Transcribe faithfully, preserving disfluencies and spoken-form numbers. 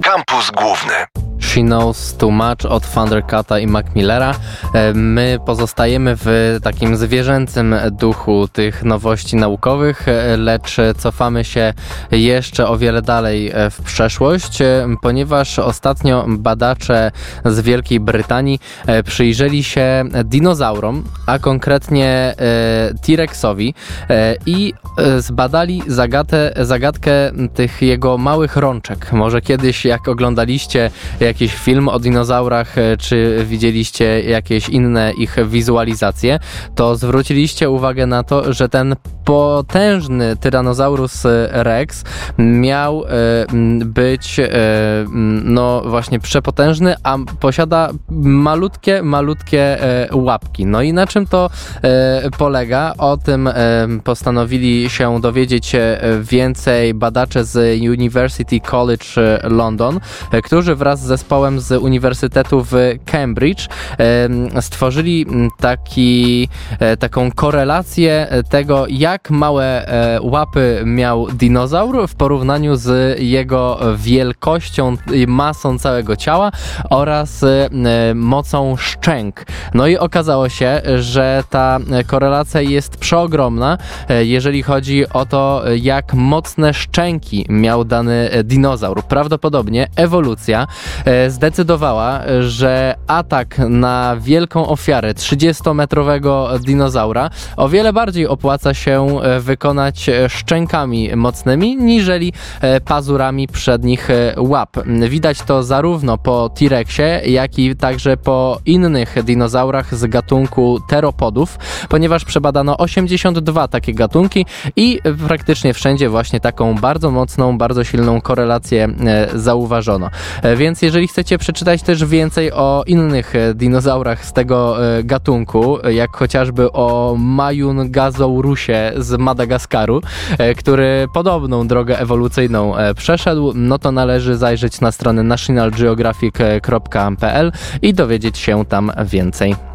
Kampus Główny. She Knows Too Much od Thundercata i Mac Millera. My pozostajemy w takim zwierzęcym duchu tych nowości naukowych, lecz cofamy się jeszcze o wiele dalej w przeszłość, ponieważ ostatnio badacze z Wielkiej Brytanii przyjrzeli się dinozaurom, a konkretnie T-Rexowi i zbadali zagatę, zagadkę tych jego małych rączek. Może kiedyś, jak oglądaliście jakiś film o dinozaurach, czy widzieliście jakieś inne ich wizualizacje, to zwróciliście uwagę na to, że ten potężny Tyrannosaurus Rex miał być no właśnie przepotężny, a posiada malutkie, malutkie łapki. No i na czym to polega? O tym postanowili się dowiedzieć więcej badacze z University College London, którzy wraz z zespołem z Uniwersytetu w Cambridge stworzyli taki, taką korelację tego, jak małe łapy miał dinozaur w porównaniu z jego wielkością i masą całego ciała oraz mocą szczęk. No i okazało się, że ta korelacja jest przeogromna, jeżeli chodzi o to, jak mocne szczęki miał dany dinozaur. Prawdopodobnie ewolucja zdecydowała, że atak na wielką ofiarę trzydziestometrowego dinozaura o wiele bardziej opłaca się wykonać szczękami mocnymi, niżeli pazurami przednich łap. Widać to zarówno po T-Rexie, jak i także po innych dinozaurach z gatunku teropodów, ponieważ przebadano osiemdziesiąt dwa takie gatunki i praktycznie wszędzie właśnie taką bardzo mocną, bardzo silną korelację zauważono. Więc jeżeli chcecie przeczytać też więcej o innych dinozaurach z tego gatunku, jak chociażby o Majungazaurusie z Madagaskaru, który podobną drogę ewolucyjną przeszedł, no to należy zajrzeć na stronę national geographic kropka p l i dowiedzieć się tam więcej.